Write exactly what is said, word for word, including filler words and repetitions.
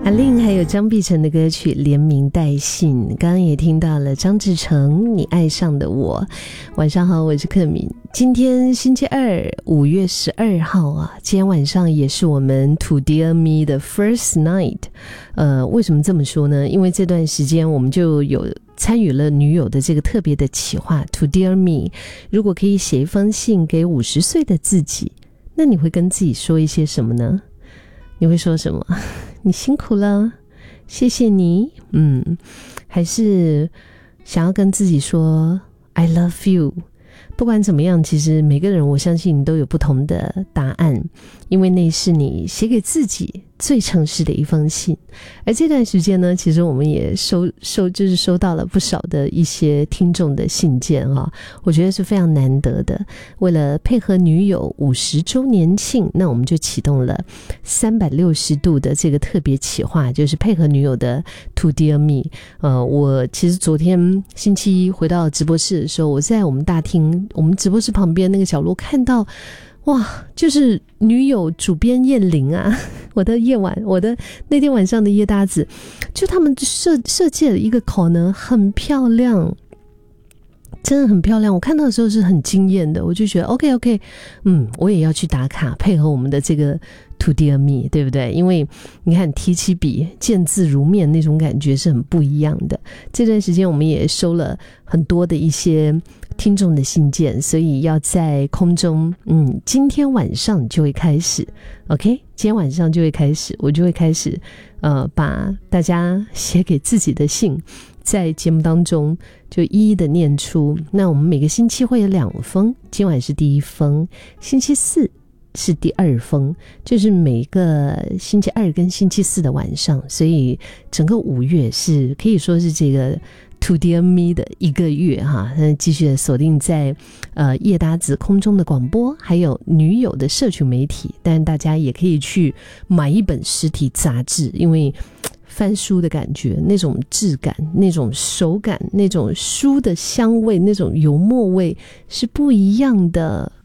阿令还有张碧晨的歌曲连名带姓，刚刚也听到了张志成你爱上的我。晚上好，我是克敏。今天星期二五月十二号啊，今天晚上也是我们 To Dear Me 的 First Night。 呃，为什么这么说呢？因为这段时间我们就有参与了女友的这个特别的企划 To Dear Me。 如果可以写一封信给五十岁的自己，那你会跟自己说一些什么呢？你会说什么？你辛苦了，谢谢你。嗯，还是想要跟自己说 I love you。 不管怎么样，其实每个人我相信你都有不同的答案，因为那是你写给自己最诚实的一封信。而这段时间呢，其实我们也收收就是收到了不少的一些听众的信件啊，我觉得是非常难得的。为了配合女友五十周年庆，那我们就启动了三百六十度的这个特别企划，就是配合女友的 To Dear Me。 呃，我其实昨天星期一回到直播室的时候，我在我们大厅我们直播室旁边那个角落看到，哇，就是女友主编燕玲啊，我的夜晚，我的那天晚上的夜搭子，就他们设设计了一个口呢，很漂亮，真的很漂亮。我看到的时候是很惊艳的，我就觉得 OK OK， 嗯，我也要去打卡，配合我们的这个 To Dear Me， 对不对？因为你看提起笔见字如面那种感觉是很不一样的。这段时间我们也收了很多的一些听众的信件，所以要在空中，嗯，今天晚上就会开始 OK， 今天晚上就会开始，我就会开始呃，把大家写给自己的信在节目当中就一一的念出。那我们每个星期会有两封，今晚是第一封，星期四是第二封，就是每个星期二跟星期四的晚上，所以整个五月是可以说是这个 To Dear Me 的一个月哈。那继续的锁定在呃夜搭子空中的广播，还有女友的社群媒体，但大家也可以去买一本实体杂志，因为翻书的感觉，那种质感，那种手感，那种书的香味，那种油墨味是不一样的。